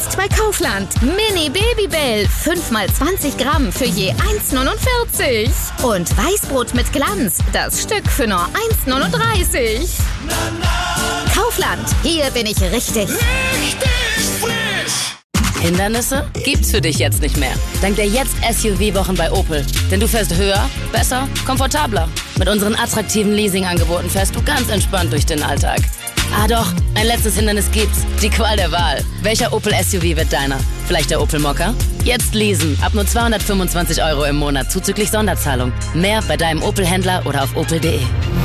Jetzt bei Kaufland. Mini Babybell. 5x20 Gramm für je 1,49. Und Weißbrot mit Glanz. Das Stück für nur 1,39. Kaufland. Hier bin ich richtig. Richtig frisch. Hindernisse gibt's für dich jetzt nicht mehr. Dank der jetzt SUV-Wochen bei Opel. Denn du fährst höher, besser, komfortabler. Mit unseren attraktiven Leasing-Angeboten fährst du ganz entspannt durch den Alltag. Ah doch, ein letztes Hindernis gibt's. Die Qual der Wahl. Welcher Opel SUV wird deiner? Vielleicht der Opel Mokka? Jetzt leasen. Ab nur 225 € im Monat zuzüglich Sonderzahlung. Mehr bei deinem Opel-Händler oder auf opel.de.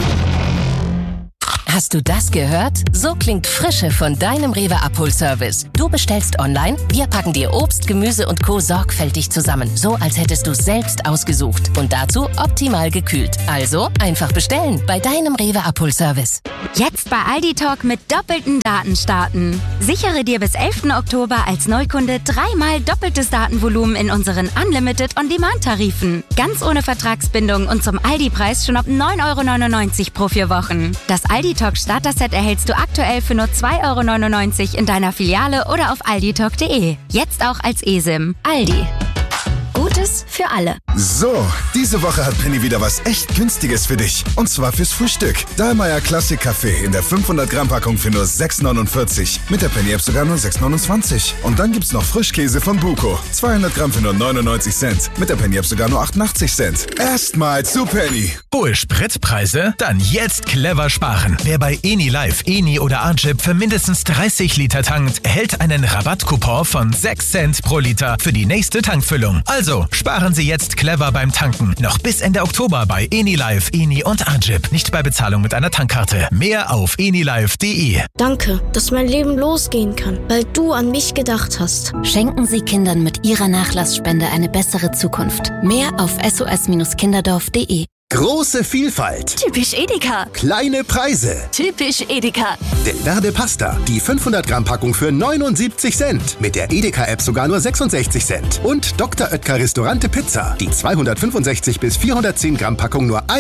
Hast du das gehört? So klingt Frische von deinem Rewe-Abholservice. Du bestellst online, wir packen dir Obst, Gemüse und Co. sorgfältig zusammen. So, als hättest du es selbst ausgesucht. Und dazu optimal gekühlt. Also einfach bestellen bei deinem Rewe-Abholservice. Jetzt bei Aldi Talk mit doppelten Daten starten. Sichere dir bis 11. Oktober als Neukunde 3-mal doppeltes Datenvolumen in unseren Unlimited On-Demand-Tarifen. Ganz ohne Vertragsbindung und zum Aldi-Preis schon ab 9,99 € pro 4 Wochen. Das Aldi Talk Starter-Set erhältst du aktuell für nur 2,99 € in deiner Filiale oder auf alditalk.de. Jetzt auch als eSIM. Aldi. Gutes für alle. So, diese Woche hat Penny wieder was echt Günstiges für dich. Und zwar fürs Frühstück. Dahlmeier Classic Kaffee in der 500 Gramm Packung für nur 6,49. Mit der Penny App sogar nur 6,29. Und dann gibt's noch Frischkäse von Buko. 200 Gramm für nur 99 Cent. Mit der Penny App sogar nur 88 Cent. Erstmal zu Penny. Hohe Spritpreise? Dann jetzt clever sparen. Wer bei EniLife, Eni oder Arjip für mindestens 30 Liter tankt, erhält einen Rabattcoupon von 6 Cent pro Liter für die nächste Tankfüllung. Also, sparen Sie jetzt clever beim Tanken. Noch bis Ende Oktober bei EniLife, Eni und Arjip. Nicht bei Bezahlung mit einer Tankkarte. Mehr auf enilife.de. Danke, dass mein Leben losgehen kann, weil du an mich gedacht hast. Schenken Sie Kindern mit Ihrer Nachlassspende eine bessere Zukunft. Mehr auf sos-kinderdorf.de. Große Vielfalt. Typisch Edeka. Kleine Preise. Typisch Edeka. Delverde Pasta. Die 500 Gramm Packung für 79 Cent. Mit der Edeka-App sogar nur 66 Cent. Und Dr. Oetker Restaurante Pizza. Die 265 bis 410 Gramm Packung nur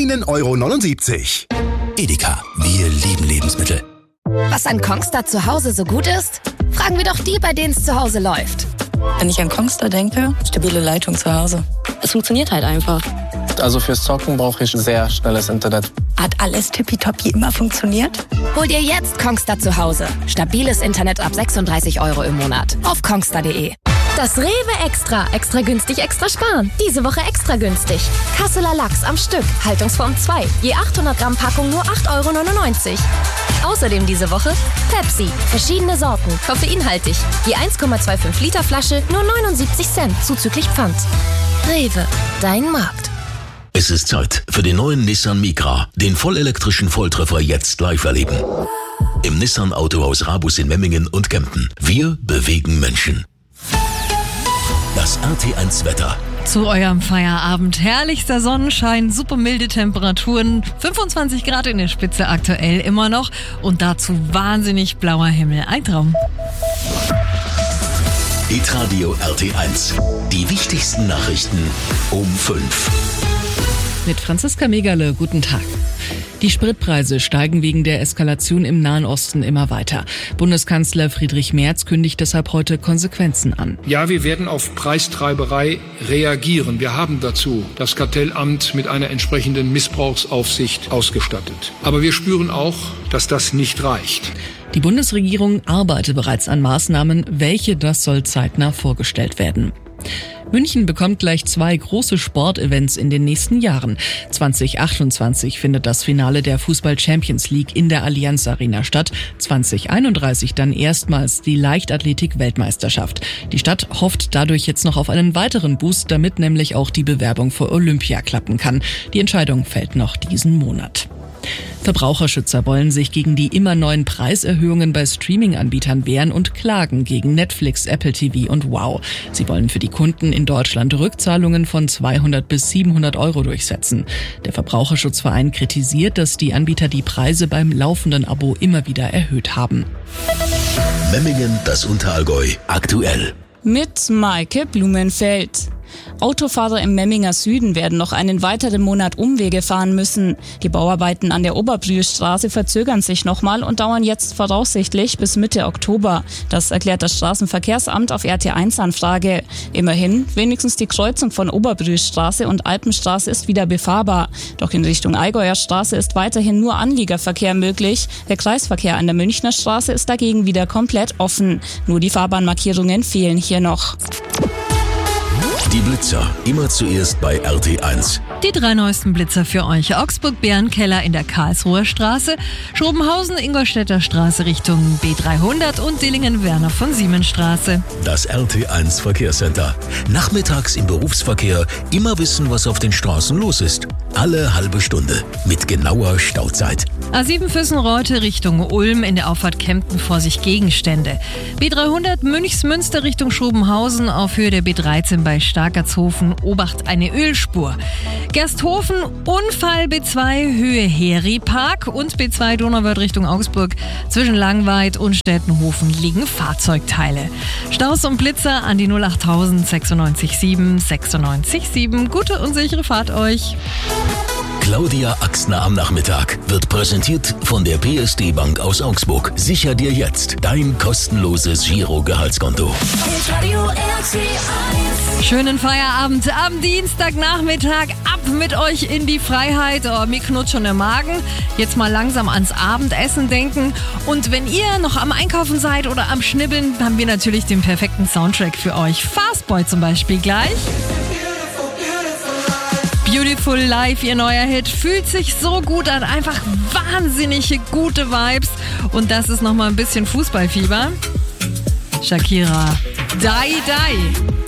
1,79 €. Edeka. Wir lieben Lebensmittel. Was an Kongstar zu Hause so gut ist? Fragen wir doch die, bei denen es zu Hause läuft. Wenn ich an Kongstar denke, stabile Leitung zu Hause. Es funktioniert halt einfach. Also fürs Zocken brauche ich sehr schnelles Internet. Hat alles tippitoppi immer funktioniert? Hol dir jetzt Kongstar zu Hause. Stabiles Internet ab 36 € im Monat. Auf kongstar.de. Das Rewe Extra. Extra günstig, extra sparen. Diese Woche extra günstig. Kasseler Lachs am Stück. Haltungsform 2. Je 800 Gramm Packung nur 8,99 €. Außerdem diese Woche Pepsi. Verschiedene Sorten. Koffeinhaltig. Je 1,25 Liter Flasche nur 79 Cent. Zuzüglich Pfand. Rewe. Dein Markt. Es ist Zeit für den neuen Nissan Micra, den vollelektrischen Volltreffer jetzt live erleben. Im Nissan Autohaus Rabus in Memmingen und Kempten. Wir bewegen Menschen. Das RT1 Wetter. Zu eurem Feierabend. Herrlichster Sonnenschein, super milde Temperaturen, 25 Grad in der Spitze aktuell immer noch und dazu wahnsinnig blauer Himmel. Ein Traum. Hitradio RT1. Die wichtigsten Nachrichten um 5. Mit Franziska Megerle, guten Tag. Die Spritpreise steigen wegen der Eskalation im Nahen Osten immer weiter. Bundeskanzler Friedrich Merz kündigt deshalb heute Konsequenzen an. Ja, wir werden auf Preistreiberei reagieren. Wir haben dazu das Kartellamt mit einer entsprechenden Missbrauchsaufsicht ausgestattet. Aber wir spüren auch, dass das nicht reicht. Die Bundesregierung arbeitet bereits an Maßnahmen. Welche, das soll zeitnah vorgestellt werden. München bekommt gleich 2 große Sportevents in den nächsten Jahren. 2028 findet das Finale der Fußball-Champions League in der Allianz Arena statt. 2031 dann erstmals die Leichtathletik-Weltmeisterschaft. Die Stadt hofft dadurch jetzt noch auf einen weiteren Boost, damit nämlich auch die Bewerbung für Olympia klappen kann. Die Entscheidung fällt noch diesen Monat. Verbraucherschützer wollen sich gegen die immer neuen Preiserhöhungen bei Streaming-Anbietern wehren und klagen gegen Netflix, Apple TV und Wow. Sie wollen für die Kunden in Deutschland Rückzahlungen von 200 bis 700 € durchsetzen. Der Verbraucherschutzverein kritisiert, dass die Anbieter die Preise beim laufenden Abo immer wieder erhöht haben. Memmingen, das Unterallgäu, aktuell. Mit Maike Blumenfeld. Autofahrer im Memminger Süden werden noch einen weiteren Monat Umwege fahren müssen. Die Bauarbeiten an der Oberbrühlstraße verzögern sich nochmal und dauern jetzt voraussichtlich bis Mitte Oktober. Das erklärt das Straßenverkehrsamt auf RT1-Anfrage. Immerhin, wenigstens die Kreuzung von Oberbrühlstraße und Alpenstraße ist wieder befahrbar. Doch in Richtung Allgäuer Straße ist weiterhin nur Anliegerverkehr möglich. Der Kreisverkehr an der Münchner Straße ist dagegen wieder komplett offen. Nur die Fahrbahnmarkierungen fehlen hier noch. Die Blitzer, immer zuerst bei RT1. Die 3 neuesten Blitzer für euch. Augsburg-Bärenkeller in der Karlsruher Straße, Schrobenhausen-Ingolstädter Straße Richtung B300 und Dillingen-Werner von Siemensstraße. Das RT1 Verkehrscenter. Nachmittags im Berufsverkehr immer wissen, was auf den Straßen los ist. Alle halbe Stunde mit genauer Stauzeit. A7 Füssen-Reute Richtung Ulm, in der Auffahrt Kempten Vorsicht Gegenstände. B300 Münchsmünster Richtung Schrobenhausen auf Höhe der B13 bei Starkertshofen. Obacht eine Ölspur. Gersthofen, Unfall B2 Höhe Heri-Park und B2 Donauwörth Richtung Augsburg. Zwischen Langweid und Stettenhofen liegen Fahrzeugteile. Staus und Blitzer an die 08000 967 967. Gute und sichere Fahrt euch. Claudia Axner am Nachmittag wird präsentiert von der PSD Bank aus Augsburg. Sicher dir jetzt dein kostenloses Giro-Gehaltskonto. Schönen Feierabend am Dienstagnachmittag. Ab mit euch in die Freiheit. Oh, mir knurrt schon der Magen. Jetzt mal langsam ans Abendessen denken. Und wenn ihr noch am Einkaufen seid oder am Schnibbeln, haben wir natürlich den perfekten Soundtrack für euch. Fastboy zum Beispiel gleich. Beautiful Life, ihr neuer Hit, fühlt sich so gut an, einfach wahnsinnige gute Vibes. Und das ist nochmal ein bisschen Fußballfieber. Shakira, Die Die.